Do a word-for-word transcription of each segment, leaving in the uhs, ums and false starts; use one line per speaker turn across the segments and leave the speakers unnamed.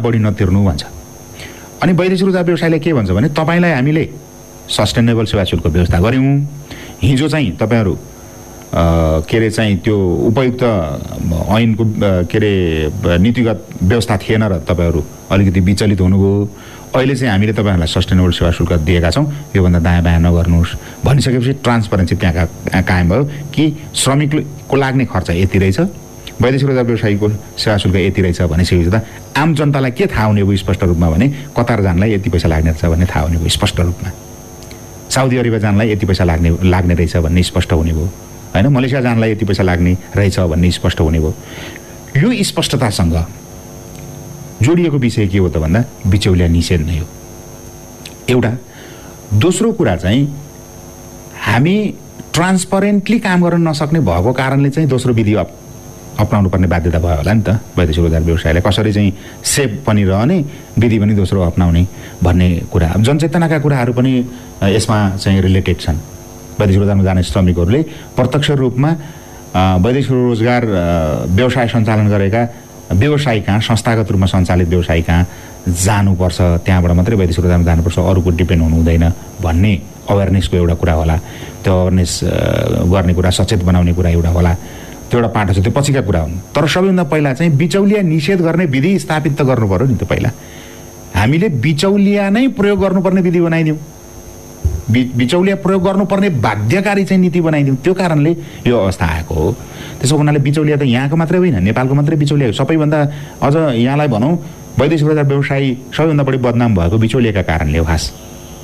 बढी नतिर्नु भन्छ। अनि वैदेशिक रोजगार व्यवसायले के भन्छ भने तपाईँलाई हामीले सस्टेनेबल सेवा शुल्क व्यवस्था गऱ्यौँ। हिजो चाहिँ तपाईँहरू के अरे चाहिँ त्यो उपयुक्त ऐनको के अरे नीतिगत व्यवस्था थिएन र तपाईँहरू अलिकति विचलित हुनुभयो। अहिले चाहिँ हामीले तपाईँहरूलाई सस्टेनेबल सेवा शुल्क दिएका छौँ, योभन्दा दायाँ बायाँ नगर्नुहोस् भनिसकेपछि ट्रान्सपरेन्सी त्यहाँ कायम भयो कि श्रमिकको लाग्ने खर्च यति रहेछ, वैदेशिक रोजगार व्यवसायीको सेवा शुल्क यति रहेछ भनिसकेपछि त आम जनतालाई के थाहा हुने भयो स्पष्ट रूपमा भने कतार जानलाई यति पैसा लाग्ने रहेछ भन्ने थाहा हुने भयो स्पष्ट रूपमा, साउदी अरेबिया जानलाई यति पैसा लाग्ने लाग्ने रहेछ भन्ने स्पष्ट हुने भयो होइन, मलेसिया जानलाई यति पैसा लाग्ने रहेछ भन्ने स्पष्ट हुने भयो। यो स्पष्टतासँग जोडिएको विषय के हो त भन्दा बिचौलिया निषेध नै हो एउटा। दोस्रो कुरा चाहिँ हामी ट्रान्सपरेन्टली काम गर्न नसक्ने भएको कारणले चाहिँ दोस्रो विधि अप अपनाउनु पर्ने बाध्यता भयो होला नि त वैदेशिक रोजगार व्यवसायलाई, कसरी चाहिँ सेफ पनि रहने विधि पनि दोस्रो अपनाउने भन्ने कुरा। जनचेतनाका कुराहरू पनि यसमा चाहिँ रिलेटेड छन्। वैदेशिक रोजगारमा जाने श्रमिकहरूले प्रत्यक्ष रूपमा वैदेशिक रोजगार व्यवसाय सञ्चालन गरेका व्यवसायी कहाँ, संस्थागत रूपमा सञ्चालित व्यवसायी कहाँ जानुपर्छ, त्यहाँबाट मात्रै वैदेशिक रोजगारमा जानुपर्छ, अरूको डिपेन्ड हुनु हुँदैन भन्ने अवेरनेसको एउटा कुरा होला। त्यो अवेरनेस गर्ने कुरा, सचेत बनाउने कुरा एउटा होला, त्यो एउटा पाटो छ, त्यो पछिका कुरा हुन्। तर सबैभन्दा पहिला चाहिँ बिचौलिया निषेध गर्ने विधि स्थापित त गर्नु पर्यो नि त। पहिला हामीले बिचौलिया नै प्रयोग गर्नुपर्ने विधि बनाइदिउँ, बि बिचौलिया प्रयोग गर्नुपर्ने बाध्यकारी चाहिँ नीति बनाइदिउँ। त्यो कारणले यो अवस्था आएको हो। त्यसो हुनाले बिचौलिया त यहाँको मात्रै होइन, नेपालको मात्रै बिचौलिया हो। सबैभन्दा अझ यहाँलाई भनौँ वैदेशिक रोजगार व्यवसायी सबैभन्दा बढी बदनाम भएको बिचौलियाका कारणले हो। खास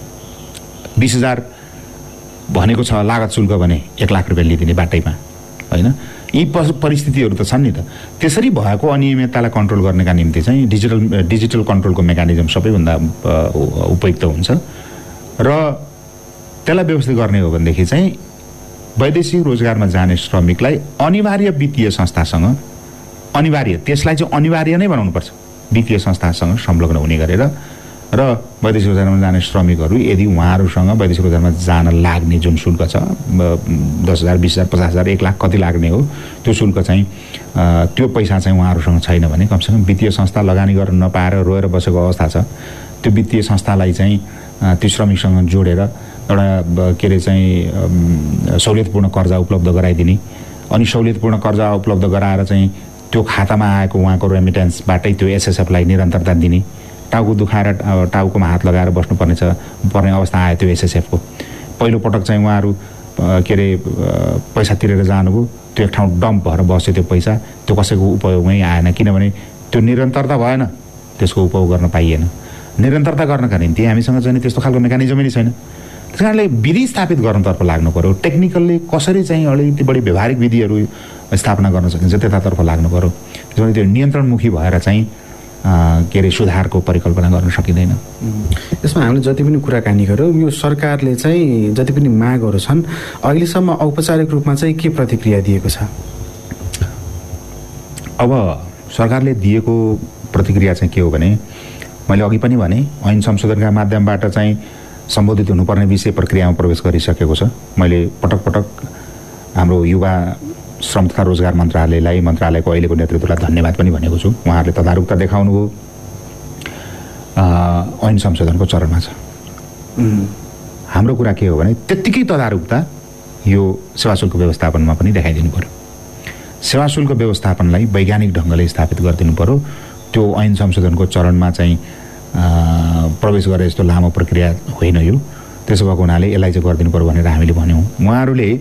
बिस हजार भनेको छ लागत शुल्क भने एक लाख रुपियाँ लिइदिने बाटैमा होइन, यी परिस्थितिहरू त छन् नि त। त्यसरी भएको अनियमिततालाई कन्ट्रोल गर्नका निम्ति चाहिँ डिजिटल डिजिटल कन्ट्रोलको मेकानिजम सबैभन्दा उपयुक्त हुन्छ र त्यसलाई व्यवस्थित गर्ने हो भनेदेखि चाहिँ वैदेशिक रोजगारमा जाने श्रमिकलाई अनिवार्य वित्तीय संस्थासँग अनिवार्य त्यसलाई चाहिँ अनिवार्य नै बनाउनुपर्छ, वित्तीय संस्थासँग संलग्न हुने गरेर र वैदेशिक रोजगारमा जाने श्रमिकहरू यदि उहाँहरूसँग वैदेशिक रोजगारमा जान लाग्ने जुन शुल्क छ दस हजार बिस हजार पचास हजार एक लाख कति लाग्ने हो त्यो शुल्क चाहिँ त्यो पैसा चाहिँ उहाँहरूसँग छैन भने कमसेकम वित्तीय संस्था लगानी गर्न नपाएर रोएर बसेको अवस्था छ, त्यो वित्तीय संस्थालाई चाहिँ त्यो श्रमिकसँग जोडेर एउटा के अरे चाहिँ सहुलियतपूर्ण कर्जा उपलब्ध गराइदिने, अनि सहुलियतपूर्ण कर्जा उपलब्ध गराएर चाहिँ त्यो खातामा आएको उहाँको रेमिटेन्सबाटै त्यो एसएसएफलाई निरन्तरता दिने, टाउको दुखाएर टाउकोमा हात लगाएर बस्नुपर्ने छ पर्ने अवस्था आयो त्यो एसएसएफको। पहिलोपटक चाहिँ उहाँहरू के अरे पैसा तिरेर जानुभयो, त्यो एक ठाउँ डम्प भएर बस्यो त्यो पैसा, त्यो कसैको उपयोगमै आएन किनभने त्यो निरन्तरता भएन, त्यसको उपयोग गर्न पाइएन। निरन्तरता गर्नका निम्ति हामीसँग चाहिँ त्यस्तो खालको मेकानिजमै नै छैन। त्यस कारणले विधि स्थापित गर्नतर्फ लाग्नु पर्यो, टेक्निकल्ली कसरी चाहिँ अलिकति बढी व्यवहारिक विधिहरू स्थापना गर्न सकिन्छ त्यतातर्फ लाग्नु पर्यो। त्यसमा त्यो नियन्त्रणमुखी भएर चाहिँ के अरे सुधारको परिकल्पना गर्न सकिँदैन।
यसमा हामीले जति पनि कुराकानी गऱ्यौँ यो सरकारले चाहिँ जति पनि मागहरू छन् अहिलेसम्म औपचारिक रूपमा चाहिँ के प्रतिक्रिया दिएको छ?
अब सरकारले दिएको प्रतिक्रिया चाहिँ के हो भने मैले अघि पनि भने ऐन संशोधनका माध्यमबाट चाहिँ सम्बोधित हुनुपर्ने विषय प्रक्रियामा प्रवेश गरिसकेको छ। मैले पटक पटक हाम्रो युवा श्रम तथा रोजगार मन्त्रालयलाई मन्त्रालयको अहिलेको नेतृत्वलाई धन्यवाद पनि भनेको छु। उहाँहरूले तदारुकता देखाउनुभयो, ऐन संशोधनको चरणमा छ। हाम्रो कुरा के हो भने त्यत्तिकै तदारुकता यो सेवा शुल्क व्यवस्थापनमा पनि देखाइदिनु पर्यो। सेवा शुल्क व्यवस्थापनलाई वैज्ञानिक ढङ्गले स्थापित गरिदिनु पर्यो। त्यो ऐन संशोधनको चरणमा चाहिँ प्रवेश गरे जस्तो लामो प्रक्रिया होइन यो। त्यसो भएको हुनाले यसलाई चाहिँ गरिदिनु पर्यो भनेर हामीले भन्यौँ। उहाँहरूले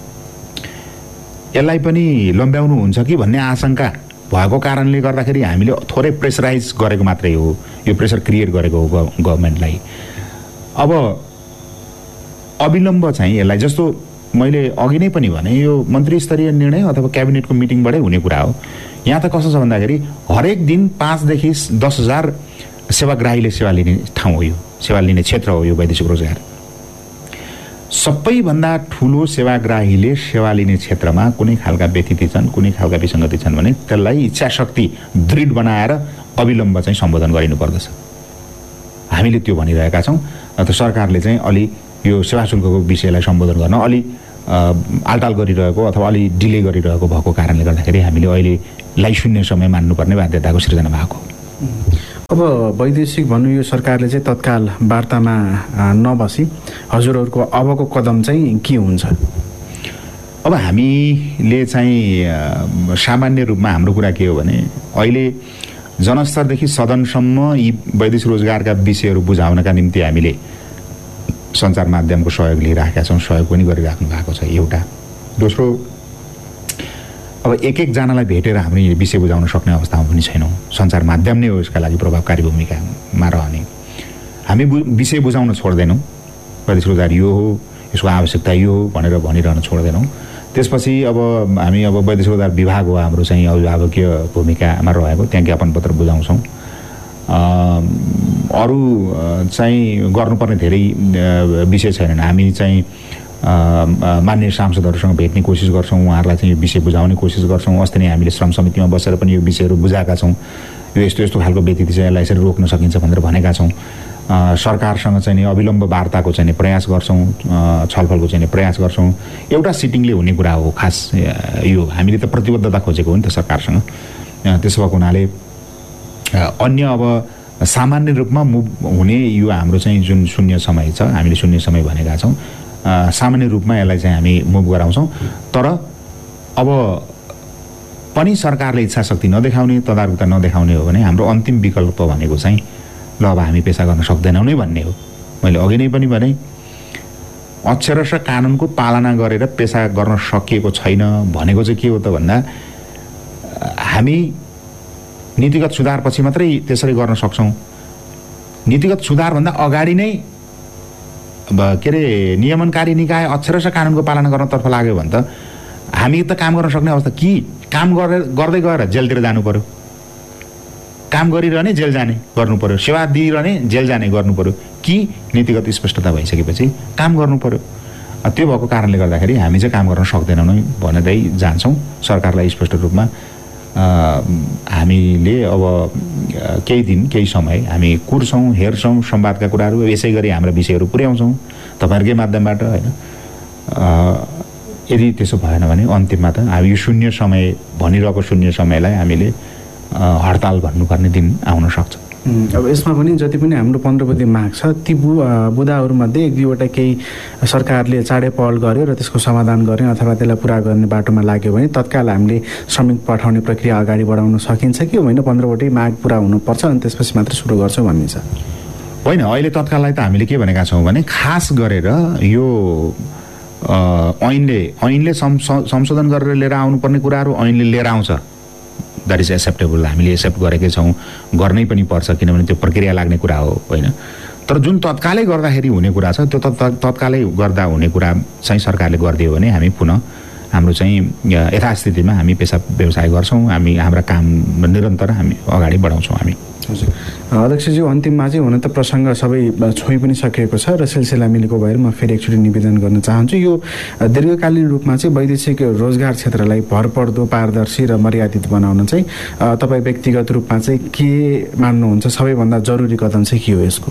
यसलाई पनि लम्ब्याउनु हुन्छ कि भन्ने आशंका भएको कारणले गर्दाखेरि हामीले थोरै प्रेसराइज गरेको मात्रै हो, यो प्रेसर क्रिएट गरेको हो गभर्मेन्टलाई। अब अविलम्ब चाहिँ यसलाई जस्तो मैले अघि नै पनि भने यो मन्त्री स्तरीय निर्णय अथवा क्याबिनेटको मिटिङबाटै हुने कुरा हो। यहाँ त कस्तो छ भन्दाखेरि हरेक दिन पाँचदेखि दस हजार सेवाग्राहीले सेवा लिने ठाउँ हो, यो सेवा लिने क्षेत्र हो यो वैदेशिक रोजगार। सबैभन्दा ठुलो सेवाग्राहीले सेवा लिने क्षेत्रमा कुनै खालका व्यथिति छन्, कुनै खालका विसङ्गति छन् भने त्यसलाई इच्छाशक्ति दृढ बनाएर अविलम्ब चाहिँ सम्बोधन गरिनुपर्दछ। हामीले त्यो भनिरहेका छौँ। त सरकारले चाहिँ अलि यो सेवा शुल्कको विषयलाई सम्बोधन गर्न अलि आलटाल गरिरहेको अथवा अलि डिले गरिरहेको भएको कारणले गर्दाखेरि हामीले अहिलेलाई शून्य समय मान्नुपर्ने बाध्यताको सृजना भएको।
अब अब वैदेशिक भन्नु यो सरकारले चाहिँ तत्काल वार्तामा नबसी हजुरहरूको अबको कदम चाहिँ के हुन्छ?
अब हामीले चाहिँ सामान्य रूपमा हाम्रो कुरा के हो भने अहिले जनस्तरदेखि सदनसम्म यी वैदेशिक रोजगारका विषयहरू बुझाउनका निम्ति हामीले सञ्चार माध्यमको सहयोग लिइराखेका छौँ, सहयोग पनि गरिराख्नु भएको छ एउटा। दोस्रो, अब एक एकजनालाई भेटेर हाम्रो विषय बुझाउन सक्ने अवस्थामा पनि छैनौँ। सञ्चार माध्यम नै हो यसका लागि प्रभावकारी भूमिकामा रहने। हामी विषय बुझाउन छोड्दैनौँ, वैदेशिक रोजगार यो हो, यसको आवश्यकता यो हो भनेर भनिरहन छोड्दैनौँ। त्यसपछि अब हामी अब वैदेशिक रोजगार विभाग हो हाम्रो चाहिँ अभिभावकीय भूमिकामा रहेको, त्यहाँ ज्ञापन पत्र बुझाउँछौँ। अरू चाहिँ गर्नुपर्ने धेरै विषय छैनन्। हामी चाहिँ मान्य सांसदहरूसँग भेट्ने कोसिस गर्छौँ, उहाँहरूलाई चाहिँ यो विषय बुझाउने कोसिस गर्छौँ। अस्ति नै हामीले श्रम समितिमा बसेर पनि यो विषयहरू बुझाएका छौँ। यो यस्तो यस्तो खालको व्यक्ति चाहिँ यसलाई यसरी रोक्न सकिन्छ भनेर भनेका छौँ। सरकारसँग चाहिँ अविलम्ब वार्ताको चाहिँ प्रयास गर्छौँ, छलफलको चाहिँ प्रयास गर्छौँ। एउटा सिटिङले हुने कुरा हो खास यो। हामीले त प्रतिबद्धता खोजेको हो नि त सरकारसँग। त्यसो भएको हुनाले अन्य अब सामान्य रूपमा मुभ हुने यो हाम्रो चाहिँ जुन शून्य समय छ, हामीले शून्य समय भनेका छौँ, सामान्य रूपमा यसलाई चाहिँ हामी मुभ गराउँछौँ। तर अब पनि सरकारले इच्छा शक्ति नदेखाउने, तदारुकता नदेखाउने हो भने हाम्रो अन्तिम विकल्प भनेको चाहिँ ल अब हामी पेसा गर्न सक्दैनौँ नै भन्ने हो। मैले अघि नै पनि भने अक्षरश कानुनको पालना गरेर पेसा गर्न सकिएको छैन भनेको चाहिँ के हो त भन्दा हामी नीतिगत सुधारपछि मात्रै त्यसरी गर्न सक्छौँ। नीतिगत सुधारभन्दा अगाडि नै अब के अरे नियमनकारी निकाय अक्षरश कानुनको पालना गर्नतर्फ लाग्यो भने त हामी त काम गर्न सक्ने अवस्था कि काम गरेर गर्दै गएर जेलतिर जानु पर्यो, काम गरिरहने जेल जाने गर्नु पर्यो, सेवा दिइरहने जेल जाने गर्नु पर्यो कि नीतिगत स्पष्टता भइसकेपछि काम गर्नु पर्यो। त्यो भएको कारणले गर्दाखेरि हामी चाहिँ काम गर्न सक्दैनौँ नै भनेरै जान्छौँ। सरकारलाई स्पष्ट रूपमा हामीले अब केही दिन केही समय हामी कुर्छौँ, हेर्छौँ संवादका कुराहरू, यसै गरी हाम्रा विषयहरू पुर्याउँछौँ तपाईँहरूकै माध्यमबाट होइन। यदि त्यसो भएन भने अन्तिममा त हामी यो शून्य समय भनिरहेको शून्य समयलाई हामीले हडताल भन्नुपर्ने दिन आउन सक्छ।
अब यसमा पनि जति पनि हाम्रो पन्ध्र बुँदे माग छ ती बु बुदाहरूमध्ये एक दुईवटा केही सरकारले चाँडै पहल गर्यो र त्यसको समाधान गर्ने अथवा त्यसलाई पुरा गर्ने बाटोमा लाग्यो भने तत्काल हामीले श्रमिक पठाउने प्रक्रिया अगाडि बढाउन सकिन्छ कि होइन? पन्ध्रवटै माग पुरा हुनुपर्छ अनि त्यसपछि मात्र सुरु गर्छौँ भन्ने छ।
होइन, अहिले तत्काललाई त हामीले के भनेका छौँ भने खास गरेर यो ऐनले ऐनले संशोधन गरेर लिएर आउनुपर्ने कुराहरू ऐनले लिएर आउँछ, द्याट इज एक्सेप्टेबल। हामीले एक्सेप्ट गरेकै छौँ, गर्नै पनि पर्छ किनभने त्यो प्रक्रिया लाग्ने कुरा हो होइन। तर जुन तत्कालै गर्दाखेरि हुने कुरा छ त्यो तत्कालै गर्दा हुने कुरा चाहिँ सरकारले गरिदियो भने हामी पुनः हाम्रो चाहिँ यथास्थितिमा हामी पेसा व्यवसाय गर्छौँ, हामी हाम्रा काम निरन्तर हामी अगाडि बढाउँछौँ हामी।
हजुर अध्यक्षज्यू, अन्तिममा चाहिँ हुन त प्रसङ्ग सबै छोइ पनि सकिएको छ र सिलसिला मिलेको भएर म फेरि एकचोटि निवेदन गर्न चाहन्छु। यो दीर्घकालीन रूपमा चाहिँ वैदेशिक रोजगार क्षेत्रलाई भरपर्दो, पारदर्शी र मर्यादित बनाउन चाहिँ तपाईँ व्यक्तिगत रूपमा चाहिँ के मान्नुहुन्छ सबैभन्दा जरुरी कदम चाहिँ के हो यसको?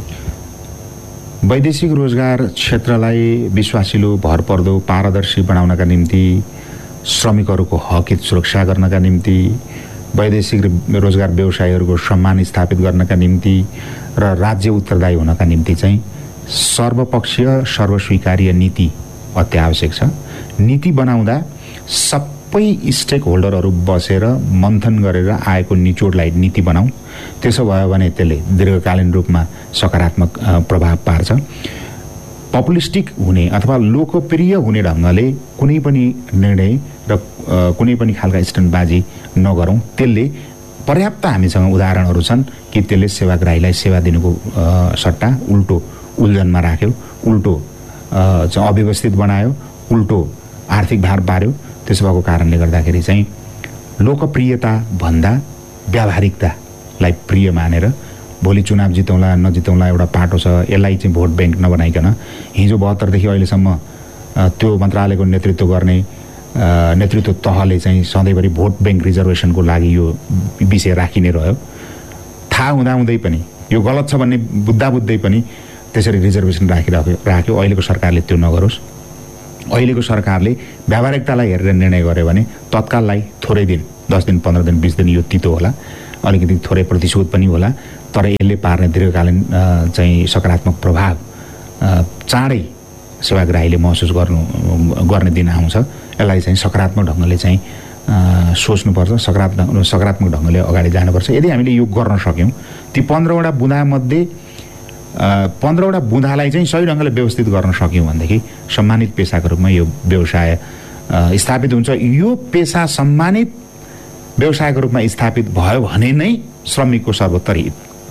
वैदेशिक रोजगार क्षेत्रलाई विश्वासिलो, भरपर्दो, पारदर्शी बनाउनका निम्ति, श्रमिकहरूको हक हित सुरक्षा गर्नका निम्ति, वैदेशिक रोजगार व्यवसायीहरूको सम्मान स्थापित गर्नका निम्ति र राज्य उत्तरदायी हुनका निम्ति चाहिँ सर्वपक्षीय सर्वस्वीकार्य नीति अत्यावश्यक छ। नीति बनाउँदा सबै स्टेक होल्डरहरू बसेर मन्थन गरेर आएको निचोडलाई नीति बनाऊ। त्यसो भयो भने त्यसले दीर्घकालीन रूपमा सकारात्मक प्रभाव पार्छ। पपुलिस्टिक हुने अथवा लोकप्रिय हुने ढङ्गले कुनै पनि निर्णय र कुनै पनि खालका स्टन्टबाजी नगरौँ। त्यसले पर्याप्त हामीसँग उदाहरणहरू छन् कि त्यसले सेवाग्राहीलाई सेवा दिनुको सट्टा उल्टो उल्झनमा राख्यो, उल्टो चाहिँ अव्यवस्थित बनायो, उल्टो आर्थिक भार पार्यो। त्यसो भएको कारणले गर्दाखेरि चाहिँ लोकप्रियता भन्दा व्यावहारिकतालाई प्रिय मानेर भोलि चुनाव जितौँला नजितौँला एउटा पाटो छ, यसलाई चाहिँ भोट ब्याङ्क नबनाइकन हिजो बहत्तरदेखि अहिलेसम्म त्यो मन्त्रालयको नेतृत्व गर्ने नेतृत्व तहले चाहिँ सधैँभरि भोट ब्याङ्क रिजर्भेसनको लागि यो विषय राखिने रह्यो। थाहा हुँदाहुँदै पनि यो गलत छ भन्ने बुझ्दा बुझ्दै पनि त्यसरी रिजर्भेसन राखिराख्यो राख्यो अहिलेको सरकारले त्यो नगरोस्। अहिलेको सरकारले व्यावहारिकतालाई हेरेर निर्णय गर्यो भने तत्काललाई थोरै दिन, दस दिन, पन्ध्र दिन, बिस दिन यो तितो होला, अलिकति थोरै प्रतिशोध पनि होला, तर यसले पार्ने दीर्घकालीन चाहिँ सकारात्मक प्रभाव चाँडै सेवाग्राहीले महसुस गर्नु गर्ने दिन आउँछ। यसलाई चाहिँ सकारात्मक ढङ्गले चाहिँ सोच्नुपर्छ, सकारात्मक सकारात्मक ढङ्गले अगाडि जानुपर्छ। यदि हामीले यो गर्न सक्यौँ, ती पन्ध्रवटा बुँदामध्ये पन्ध्रवटा बुँदालाई चाहिँ सही ढङ्गले व्यवस्थित गर्न सक्यौँ भनेदेखि सम्मानित पेसाको रूपमा यो व्यवसाय स्थापित हुन्छ। यो पेसा सम्मानित व्यवसायको रूपमा स्थापित भयो भने नै श्रमिकको सर्वोत्तर हित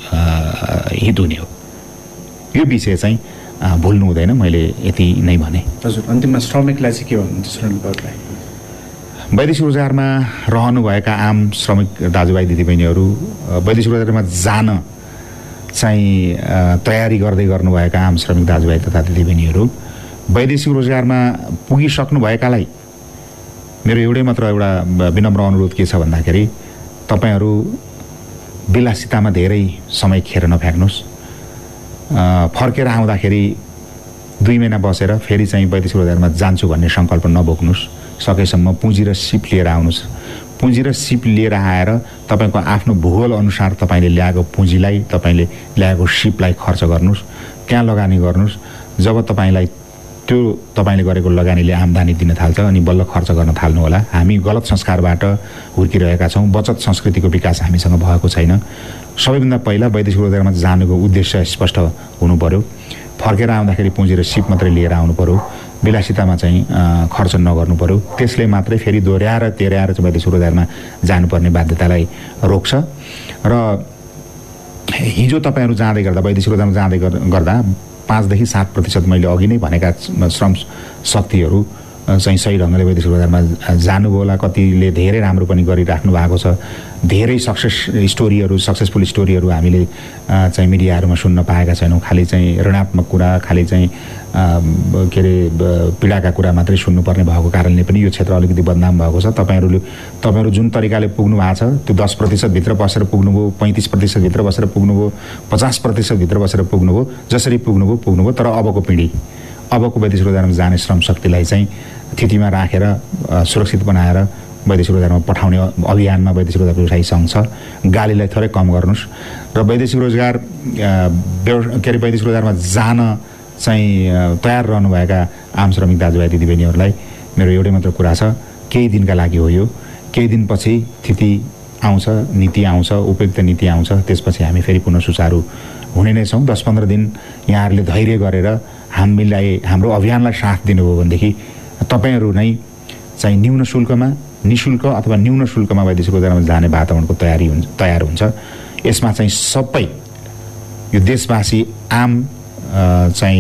हित हुने हो। यो विषय चाहिँ भुल्नु हुँदैन। मैले यति नै भने।
हजुर, अन्तिममा श्रमिकलाई चाहिँ के भन्नुहुन्छ? श्रमिकहरूलाई
वैदेशिक रोजगारमा रहनुभएका आम श्रमिक दाजुभाइ दिदीबहिनीहरू, वैदेशिक रोजगारमा जान चाहिँ तयारी गर्दै गर्नुभएका आम श्रमिक दाजुभाइ तथा दिदीबहिनीहरू, वैदेशिक रोजगारमा पुगिसक्नुभएकालाई मेरो एउटै मात्र एउटा विनम्र अनुरोध के छ भन्दाखेरि तपाईँहरू विलासितामा धेरै समय खेर नफ्याक्नुहोस्। फर्केर आउँदाखेरि दुई महिना बसेर फेरि चाहिँ वैदेशिक रोजगारमा जान्छु भन्ने सङ्कल्प नबोक्नुहोस्। सकेसम्म पुँजी र सिप लिएर आउनुहोस्। पुँजी र सिप लिएर आएर तपाईँको आफ्नो भूगोल अनुसार तपाईँले ल्याएको पुँजीलाई, तपाईँले ल्याएको सिपलाई खर्च गर्नुहोस्, त्यहाँ लगानी गर्नुहोस्। जब तपाईँलाई त्यो तपाईँले गरेको लगानीले आम्दानी दिन थाल्छ अनि बल्ल खर्च गर्न थाल्नु होला। हामी गलत संस्कारबाट हुर्किरहेका छौँ। बचत संस्कृतिको विकास हामीसँग भएको छैन। सबैभन्दा पहिला वैदेशिक रोजगारमा जानुको उद्देश्य स्पष्ट हुनु पर्यो। फर्केर आउँदाखेरि पुँजी र सिप मात्रै लिएर आउनु पर्यो। विलासितामा चाहिँ खर्च नगर्नु पर्यो। त्यसले मात्रै फेरि दोहोऱ्याएर तेह्राएर चाहिँ वैदेशिक रोजगारमा जानुपर्ने बाध्यतालाई रोक्छ। र हिजो तपाईँहरू जाँदै गर्दा वैदेशिक रोजगारमा जाँदै गर्दा पाँचदेखि सात प्रतिशत मैले अघि नै भनेका श्रम शक्तिहरू चाहिँ सही ढङ्गले वैदेशिक रोजगारमा जानुभयो होला। कतिले धेरै राम्रो पनि गरिराख्नु भएको छ। धेरै सक्सेस स्टोरीहरू, सक्सेसफुल स्टोरीहरू हामीले चाहिँ मिडियाहरूमा सुन्न पाएका छैनौँ। खालि चाहिँ ऋणात्मक कुरा, खालि चाहिँ के अरे पीडाका कुरा मात्रै सुन्नुपर्ने भएको कारणले पनि यो क्षेत्र अलिकति बदनाम भएको छ। तपाईँहरूले तपाईँहरू जुन तरिकाले पुग्नु भएको छ त्यो दस प्रतिशतभित्र बसेर पुग्नुभयो, पैँतिस प्रतिशतभित्र बसेर पुग्नुभयो, पचास प्रतिशतभित्र बसेर पुग्नुभयो। जसरी पुग्नुभयो पुग्नुभयो तर अबको पिँढी, अबको वैदेशिक रोजगारमा जाने श्रम शक्तिलाई चाहिँ स्थितिमा राखेर सुरक्षित बनाएर वैदेशिक रोजगारमा पठाउने अभियानमा वैदेशिक रोजगार व्यवसायी सङ्घ छ। गालीलाई थोरै कम गर्नुहोस् र वैदेशिक रोजगार के अरे वैदेशिक रोजगारमा जान चाहिँ तयार रहनुभएका आम श्रमिक दाजुभाइ दिदीबहिनीहरूलाई मेरो एउटै मात्र कुरा छ, केही दिनका लागि हो यो। केही दिनपछि स्थिति आउँछ, नीति आउँछ, उपयुक्त नीति आउँछ। त्यसपछि हामी फेरि पुनः सुचारू हुने नै छौँ। दस पन्ध्र दिन यहाँहरूले धैर्य गरेर हामीलाई हाम्रो अभियानलाई साथ दिनुभयो भनेदेखि तपाईँहरू नै चाहिँ न्यून शुल्कमा, निःशुल्क अथवा न्यून शुल्कमा वैदेशिक रोजगारमा जाने वातावरणको तयारी हुन्छ तयार हुन्छ। यसमा चाहिँ सबै यो देशवासी आम चाहिँ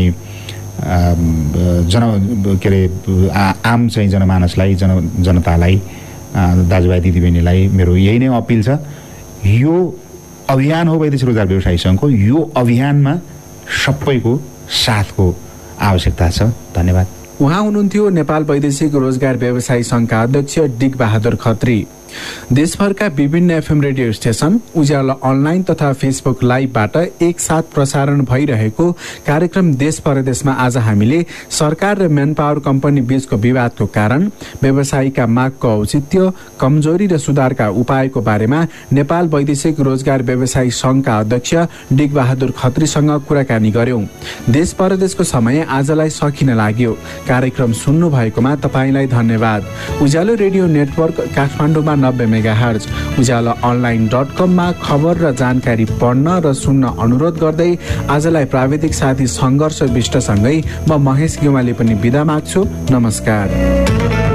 जन के अरे आम चाहिँ जनमानसलाई, जन जनतालाई, दाजुभाइ दिदीबहिनीलाई मेरो यही नै अपिल छ। यो अभियान हो वैदेशिक रोजगार व्यवसायी सङ्घको। यो अभियानमा सबैको साथको आवश्यकता छ। धन्यवाद।
उहाँ हुनुहुन्थ्यो नेपाल वैदेशिक रोजगार व्यवसायी सङ्घका अध्यक्ष डिक बहादुर खत्री। देशभरका विभिन्न एफएम रेडियो स्टेशन, उज्यालो अनलाइन तथा फेसबुक लाइभबाट एकसाथ प्रसारण भइरहेको कार्यक्रम देश परदेशमा आज हामीले सरकार र म्यान पावर कम्पनी बीचको विवादको कारण, व्यवसायीका मागको औचित्य, कमजोरी र सुधारका उपायको बारेमा नेपाल वैदेशिक रोजगार व्यवसायी सङ्घका अध्यक्ष डिक बहादुर खत्रीसँग कुराकानी गर्यौं। देश परदेशको समय आजलाई सकिन लाग्यो। कार्यक्रम सुन्नु भएकोमा तपाईलाई धन्यवाद। उज्यालो रेडियो नेटवर्क काठमाडौँमा नब्बे मेगा हर्ज, उज्यालो अनलाइन डट कममा खबर र जानकारी पढ्न र सुन्न अनुरोध गर्दै आजलाई प्राविधिक साथी सङ्घर्ष विष्टसँगै म महेश गेवाली पनि बिदा माग्छु। नमस्कार।